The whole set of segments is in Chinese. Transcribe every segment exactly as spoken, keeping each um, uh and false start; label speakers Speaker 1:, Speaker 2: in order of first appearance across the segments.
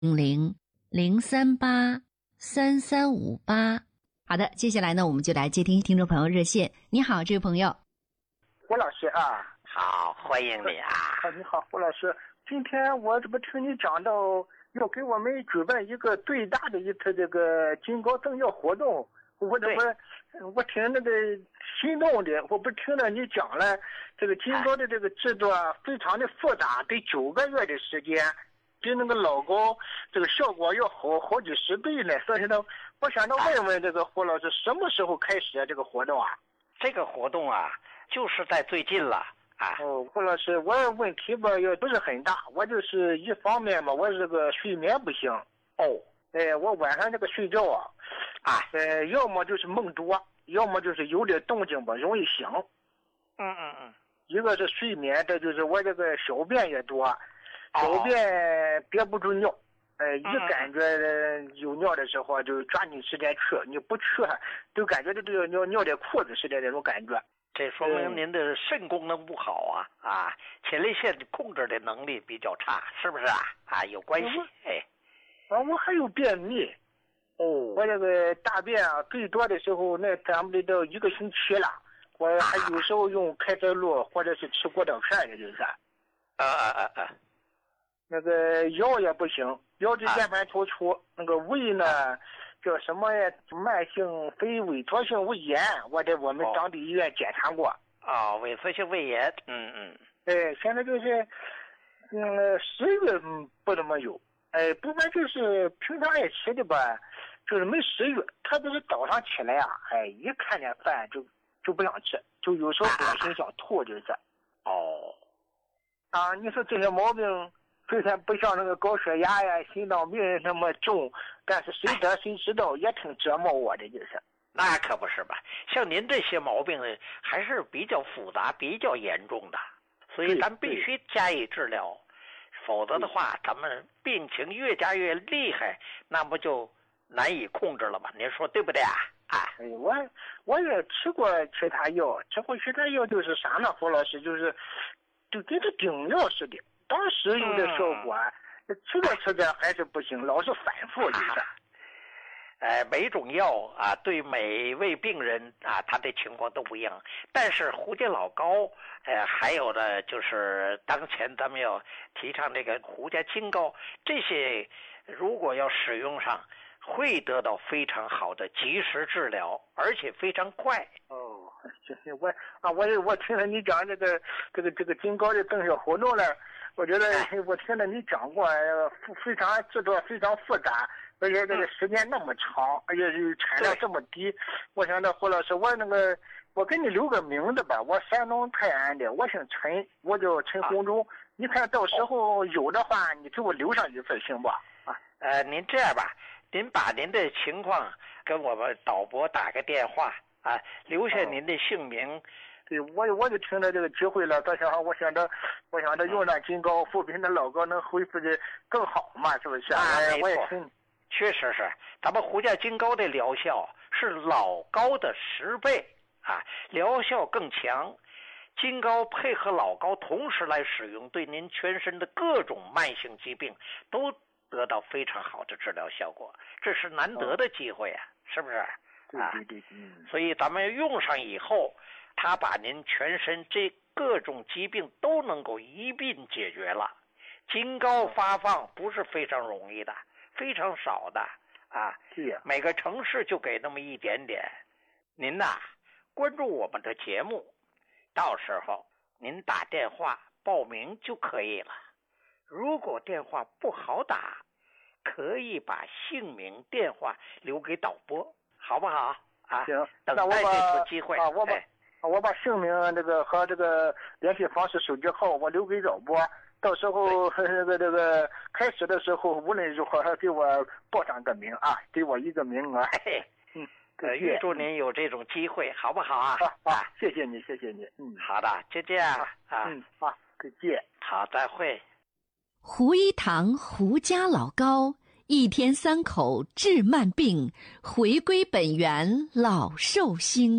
Speaker 1: 零零三八三三五八。好的，接下来呢，我们就来接听听众朋友热线。你好，这位朋友。
Speaker 2: 胡老师啊，
Speaker 3: 好，欢迎你啊！
Speaker 2: 啊，你好，胡老师。今天我这不听你讲到要给我们举办一个最大的一次这个金高赠药活动，我这不我挺那个心动的。我不听了你讲了，这个金高的这个制作非常的复杂，得九个月的时间，比那个老高这个效果要好好几十倍呢。所以呢，我想着问问这个胡老师，什么时候开始啊这个活动啊？
Speaker 3: 这个活动啊，就是在最近了啊。
Speaker 2: 哦，胡老师，我问题吧也不是很大，我就是一方面嘛，我这个睡眠不行。
Speaker 3: 哦，
Speaker 2: 哎，我晚上这个睡觉啊，
Speaker 3: 啊，
Speaker 2: 呃，要么就是梦多，要么就是有点动静吧，容易醒。
Speaker 3: 嗯嗯嗯。
Speaker 2: 一个是睡眠，这就是我这个小便也多，小便憋不住尿。呃，一感觉有尿的时候就抓紧时间去，你不去就感觉这都要尿尿在裤子似的那种感觉。
Speaker 3: 这说明您的肾功能不好啊啊，前列腺控制的能力比较差，是不是啊？啊，有关系。哎，
Speaker 2: 啊，我还有便秘。
Speaker 3: 哦，
Speaker 2: 我这个大便啊，最多的时候那咱们得到一个星期了。我还有时候用开塞露或者是吃过道片的，就是。
Speaker 3: 啊啊啊啊！
Speaker 2: 那个腰也不行，腰椎间盘突出。啊、那个胃呢，叫什么呀？慢性非萎缩性胃炎，我在我们当地医院检查过。
Speaker 3: 啊、哦，萎缩性胃炎，嗯嗯。
Speaker 2: 哎，现在就是，嗯，食欲不怎么有。哎，不管就是平常爱吃的吧，就是没食欲，特别是早上起来啊，哎，一看见饭就就不想吃，就有时候恶心想吐，就是。
Speaker 3: 哦。
Speaker 2: 啊，你说这些毛病。虽然不像那个高血压呀、心脏病那么重，但是谁得谁知道，也挺折磨我的，就是。
Speaker 3: 那可不是吧？像您这些毛病呢，还是比较复杂、比较严重的，所以咱必须加以治疗，否则的话，咱们病情越加越厉害，那不就难以控制了吗？您说对不对啊？啊，
Speaker 2: 哎，我我也吃过其他药，吃过其他药就是啥呢？胡老师就是，就跟这顶药似的。当时有点效果，嗯、吃着吃着还是不行，老是反复就是。
Speaker 3: 呃，每种药啊，对每位病人啊，他的情况都不一样。但是胡家老高，呃，还有呢，就是当前咱们要提倡这个胡家金高，这些如果要使用上，会得到非常好的及时治疗，而且非常快。
Speaker 2: 哦，行行，我啊，我我听了你讲这个这个这个金高的赠药活动了。我觉得我听了你讲过，非常制作非常复杂，而且这个时间那么长，而且产量这么低。我想着胡老师，我那个我给你留个名字吧，我山东泰安的，我姓陈，我叫陈洪忠。你看到时候有的话，你给我留上一份行不？啊，
Speaker 3: 呃，您这样吧，您把您的情况跟我们导播打个电话啊，留下您的姓名。哦，
Speaker 2: 对，我我就听着这个机会了，到时候我想着，我想着用那金高复比那老高能恢复的更好嘛，是不是？
Speaker 3: 啊，
Speaker 2: 没错，
Speaker 3: 确实是，咱们胡家金高的疗效是老高的十倍啊，疗效更强。金高配合老高同时来使用，对您全身的各种慢性疾病都得到非常好的治疗效果，这是难得的机会啊，是不是？
Speaker 2: 对对对，嗯。
Speaker 3: 所以咱们用上以后。他把您全身这各种疾病都能够一并解决了。金高发放不是非常容易的，非常少的啊。
Speaker 2: 是呀。
Speaker 3: 每个城市就给那么一点点。您呐，关注我们的节目，到时候您打电话报名就可以了。如果电话不好打，可以把姓名、电话留给导播，好不好？啊，
Speaker 2: 行，
Speaker 3: 等待这次机会。
Speaker 2: 啊，我把。我把姓名这个和这个联系方式、手机号我留给导播，到时候这个这个开始的时候，无论如何给我报上个名啊，给我一个名额。
Speaker 3: 嗯，呃，预祝您有这种机会，好不好啊？
Speaker 2: 啊，啊谢谢你，谢谢你。嗯，
Speaker 3: 好的，就这样啊。
Speaker 2: 嗯，好，再见。
Speaker 3: 好，再会。
Speaker 1: 胡一堂胡家老高，一天三口治慢病，回归本源老寿星。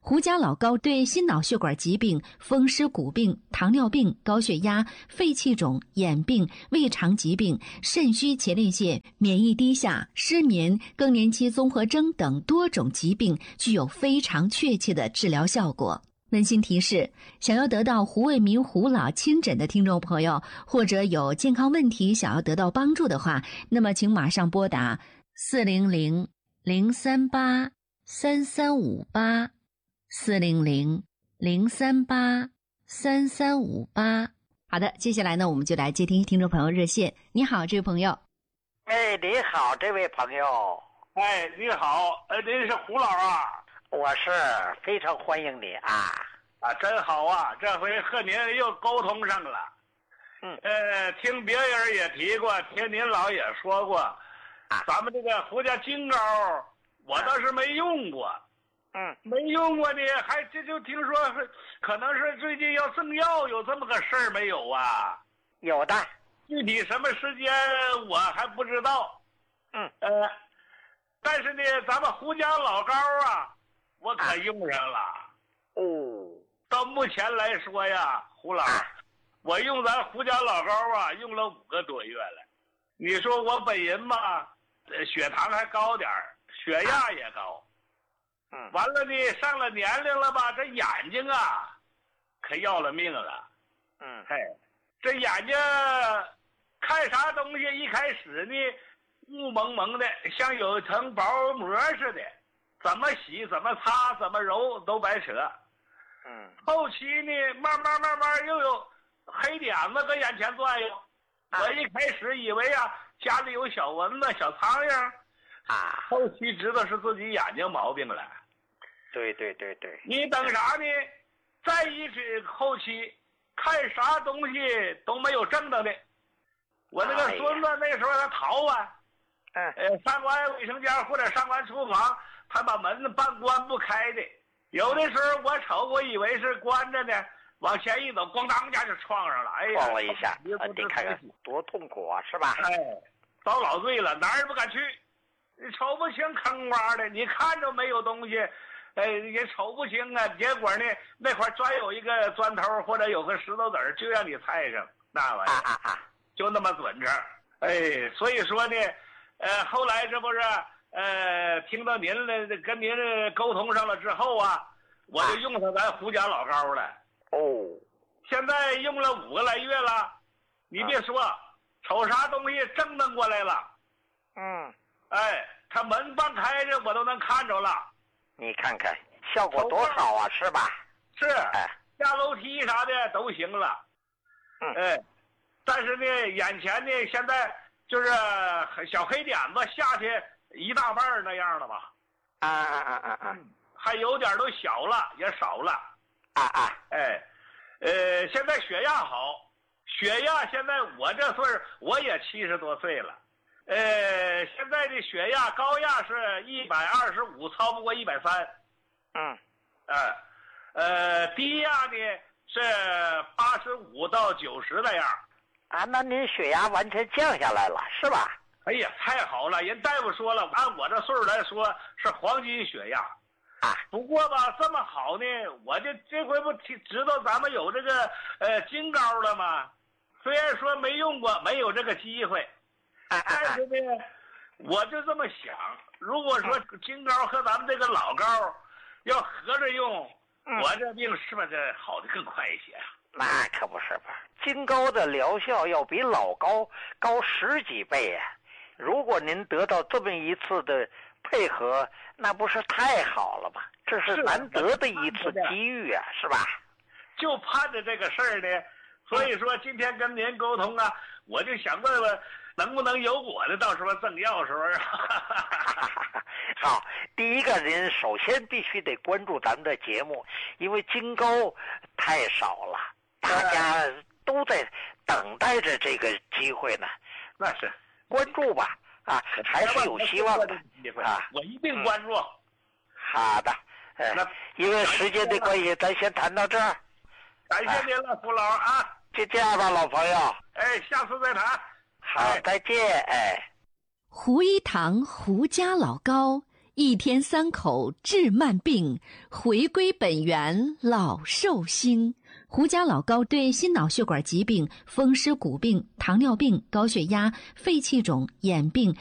Speaker 1: 胡家老高对心脑血管疾病、风湿骨病、糖尿病、高血压、肺气肿、眼病、胃肠疾病、肾虚前列腺、免疫低下、失眠、更年期综合征等多种疾病具有非常确切的治疗效果。温馨提示：想要得到胡卫民胡老亲诊的听众朋友，或者有健康问题想要得到帮助的话，那么请马上拨打四零零零三八三三五八。四零零零三八三三五八。好的，接下来呢，我们就来接听听众朋友热线。你好，这位朋友。
Speaker 3: 哎，你好，这位朋友。
Speaker 4: 哎，你好，呃，您是胡老啊？
Speaker 3: 我是，非常欢迎你啊！
Speaker 4: 啊，真好啊，这回和您又沟通上了。
Speaker 3: 嗯，
Speaker 4: 呃，听别人也提过，听您老也说过，啊，咱们这个胡家金膏，我倒是没用过。
Speaker 3: 嗯，
Speaker 4: 没用过呢，还这就听说可能是最近要赠药，有这么个事儿没有啊？
Speaker 3: 有的，
Speaker 4: 具体什么时间我还不知道。
Speaker 3: 嗯，
Speaker 4: 呃，但是呢，咱们胡家老膏啊，我可用上了。
Speaker 3: 啊、哦，
Speaker 4: 到目前来说呀，胡老，啊、我用咱胡家老膏啊，用了五个多月了。你说我本人嘛，血糖还高点儿，血压也高。
Speaker 3: 嗯，
Speaker 4: 完了呢，上了年龄了吧，这眼睛啊，可要了命了。
Speaker 3: 嗯，
Speaker 4: 嘿，这眼睛看啥东西，一开始呢，雾蒙蒙的，像有一层薄膜似的，怎么洗、怎么擦、怎么揉都白扯。
Speaker 3: 嗯，
Speaker 4: 后期呢，慢慢慢慢又有黑点子搁眼前转悠。
Speaker 3: 啊、
Speaker 4: 我一开始以为啊，家里有小蚊子、小苍蝇，
Speaker 3: 啊，
Speaker 4: 后期知道是自己眼睛毛病了。
Speaker 3: 对对对对，
Speaker 4: 你等啥呢？再一直后期看啥东西都没有正当的。我那个孙子那时候他逃啊，
Speaker 3: 嗯，
Speaker 4: 呃，上完卫生间或者上完厨房，他把门半关不开的。有的时候我瞅，我以为是关着呢，往前一走，咣当一下就撞上了。哎呀，
Speaker 3: 撞了一下，啊，你看看多痛苦啊，是吧？
Speaker 4: 哎，遭老罪了，哪儿也不敢去。你瞅不清坑洼的，你看着没有东西。哎，也瞅不清啊！结果呢，那块专有一个砖头或者有个石头子儿，就让你踩上那玩意儿，
Speaker 3: 啊啊啊，
Speaker 4: 就那么准着。哎，所以说呢，呃，后来这不是呃，听到您了，跟您沟通上了之后啊，我就用上咱胡家老膏了。
Speaker 3: 哦，
Speaker 4: 现在用了五个来月了，你别说，啊、瞅啥东西正弄过来了。
Speaker 3: 嗯，
Speaker 4: 哎，他门半开着，我都能看着了。
Speaker 3: 你看看效果多好啊，是吧？
Speaker 4: 是，哎，下楼梯啥的都行了。
Speaker 3: 嗯，
Speaker 4: 哎，但是呢，眼前呢，现在就是小黑点子下去一大半那样了吧？
Speaker 3: 啊啊啊啊啊！
Speaker 4: 还有点都小了，也少了。
Speaker 3: 啊啊！
Speaker 4: 哎，呃，现在血压好，血压现在我这岁儿我也七十多岁了。呃，现在的血压高压是一百二十五，超不过一百三。
Speaker 3: 嗯，
Speaker 4: 呃，呃，低压呢是八十五到九十那样。
Speaker 3: 啊，那您血压完全降下来了，是吧？
Speaker 4: 哎呀，太好了！人大夫说了，按我这岁数来说是黄金血压。
Speaker 3: 啊，
Speaker 4: 不过吧，这么好呢，我这这回不知道咱们有这个呃金膏了吗？虽然说没用过，没有这个机会。但是呢，我就这么想，如果说金膏和咱们这个老膏要合着用，
Speaker 3: 嗯、
Speaker 4: 我这病是不是好的更快一些啊？
Speaker 3: 那可不是吧，金膏的疗效要比老膏高十几倍啊！如果您得到这么一次的配合，那不是太好了吗？这是难得的一次机遇啊，是吧？
Speaker 4: 就盼着这个事儿呢，所以说今天跟您沟通啊，我就想问问。能不能有我的？到时候赠药时候啊。
Speaker 3: 好，第一个您首先必须得关注咱们的节目，因为金膏太少了，大家都在等待着这个机会呢。
Speaker 4: 那是，
Speaker 3: 关注吧，啊，还是有希望的啊！
Speaker 4: 我一定关注。
Speaker 3: 嗯、好的，呃，因为时间的关系，咱先谈到这儿。
Speaker 4: 感谢您了，胡老啊！
Speaker 3: 就这样吧，老朋友。
Speaker 4: 哎，下次再谈。
Speaker 3: 好，再见，哎。
Speaker 1: 胡一堂胡家老高一天三口治慢病，回归本源老寿星。胡家老高对心脑血管疾病、风湿骨病、糖尿病、高血压、肺气肿、眼病、